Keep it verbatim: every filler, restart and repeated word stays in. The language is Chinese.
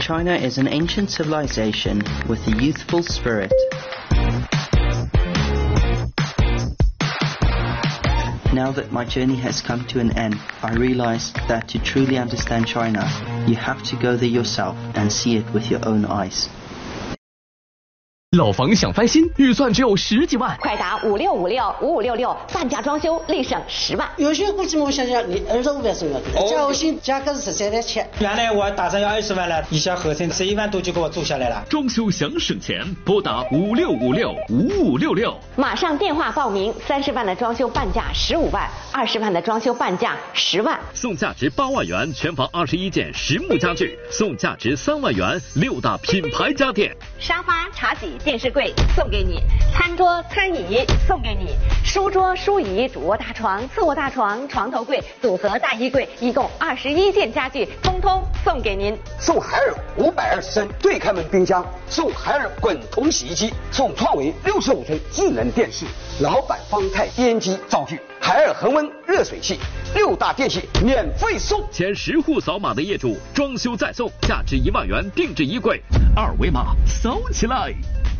China is an ancient civilization with a youthful spirit. Now that my journey has come to an end, I realized that to truly understand China, you have to go there yourself and see it with your own eyes. 老房想翻新，预算只有十几万， 快打五六五六五五六六，半价装修立省十万。 有些估计我想想，你二十五万左右，加后薪价格是十三万七。 原来我打算要二十万了，一下合成十一万多就给我做下来了。 装修想省钱，拨打五六五六五五六六， 马上电话报名，三十万的装修半价十五万，二十万的装修半价十万， 送价值八万元全房二十一件实木家具，送价值三万元六大品牌家电， 沙发、茶几、电视柜送给你，餐桌、餐椅送给你，书桌、书椅、主卧大床、次卧大床、床头柜、组合大衣柜，一共二十一件家具，通通送给您。 送海尔五百二十升对开门冰箱，送海尔滚筒洗衣机，送创维六十五寸智能电视，老板方太烟机灶具，海尔恒温热水器，六大电器免费送。 前十户扫码的业主，装修再送，价值一万元定制衣柜，二维码扫起来。